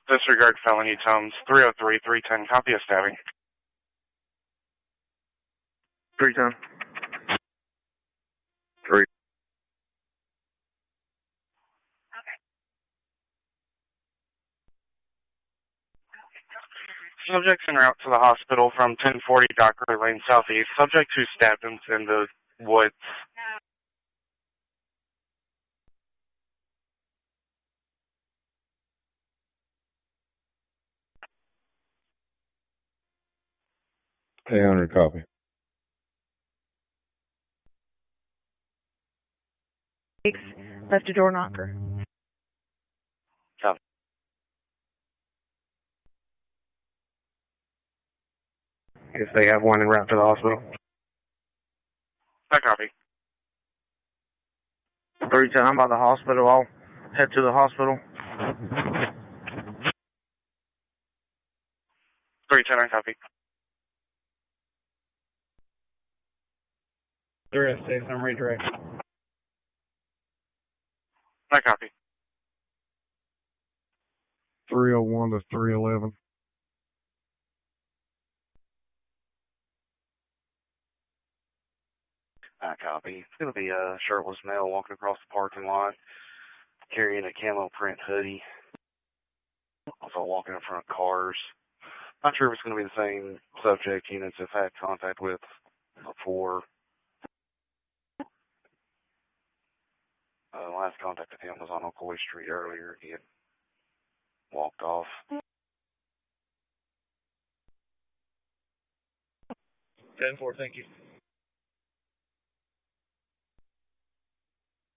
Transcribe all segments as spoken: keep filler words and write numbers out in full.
Disregard felony tones. three oh three, three ten. Copy of stabbing. three ten. three. Subject's en route to the hospital from ten forty Dockery Lane Southeast. Subject who stabbed him in the woods. eight hundred, copy. Left a door knocker. Copy. Guess they have one en route to the hospital. I copy. three ten, I'm by the hospital. I'll head to the hospital. three ten, I copy. three oh six, I'm redirecting. I copy. three oh one to three eleven. I copy. It's going to be a shirtless male walking across the parking lot, carrying a camo print hoodie. Also walking in front of cars. Not sure if it's going to be the same subject units I've had contact with before. Uh, last contact with him was on Ocoee Street earlier. He had walked off. ten four, thank you.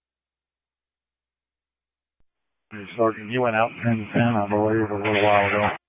Hey, Sergeant, you went out ten ten, I believe, a little while ago.